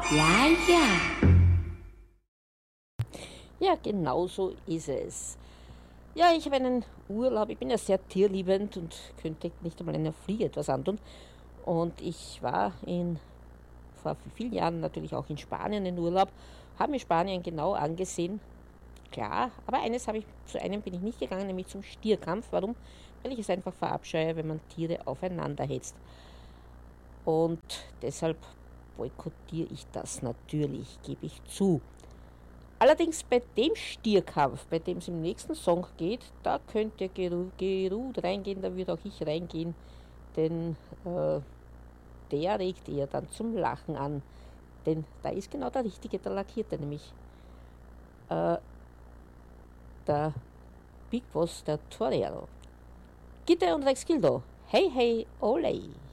Ja, ja. Ja, genau so ist es. Ja, ich habe einen Urlaub. Ich bin ja sehr tierliebend und könnte nicht einmal einer Fliege etwas antun. Und ich war vor vielen Jahren natürlich auch in Spanien in Urlaub, habe mir Spanien genau angesehen. Klar, aber zu einem bin ich nicht gegangen, nämlich zum Stierkampf. Warum? Weil ich es einfach verabscheue, wenn man Tiere aufeinander hetzt. Und deshalb boykottiere ich das natürlich, gebe ich zu. Allerdings bei dem Stierkampf, bei dem es im nächsten Song geht, da könnt ihr geruht reingehen, da würde auch ich reingehen, denn der regt eher dann zum Lachen an. Denn da ist genau der Richtige, der Lackierte, nämlich äh, der Big Boss, der Torero. Gitte und Rex Gildo, hey hey, olay!